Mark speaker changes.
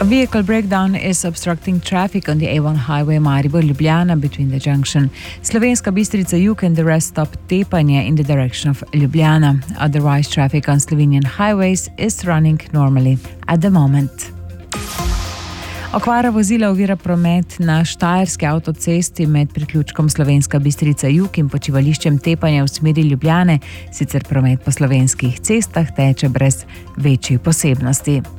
Speaker 1: vehicle breakdown is obstructing traffic on the A1 highway Maribor-Ljubljana between the junction Slovenska Bistrica-Jug and the rest stop Tepanje in the direction of Ljubljana. Otherwise, traffic on Slovenian highways is running normally at the moment. Okvara vozila ovira promet na Štajerski avtocesti med priključkom Slovenska Bistrica-Jug in počivališčem Tepanje v smeri Ljubljane. Sicer promet po slovenskih cestah teče brez večjih posebnosti.